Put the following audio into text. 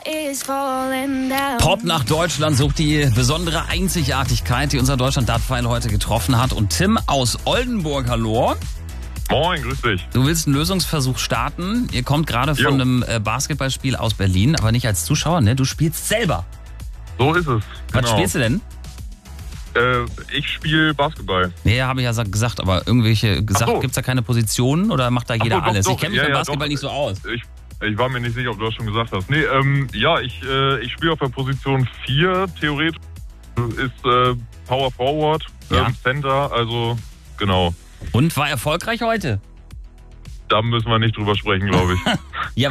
Pop nach Deutschland sucht die besondere Einzigartigkeit, die unser Deutschland-Dartpfeil heute getroffen hat. Und Tim aus Oldenburg, hallo. Moin, grüß dich. Du willst einen Lösungsversuch starten. Ihr kommt gerade von einem Basketballspiel aus Berlin, aber nicht als Zuschauer, ne? Du spielst selber. So ist es. Was spielst du denn? Ich spiele Basketball. Nee, habe ich ja gesagt, aber gibt's da keine Positionen oder macht da jeder alles? Doch. Ich kenne mich beim Basketball nicht so aus. Ich war mir nicht sicher, ob du das schon gesagt hast. Nee, ich spiele auf der Position 4, theoretisch. Ist Power Forward, Center, also genau. Und war erfolgreich heute? Da müssen wir nicht drüber sprechen, glaube ich. Ja,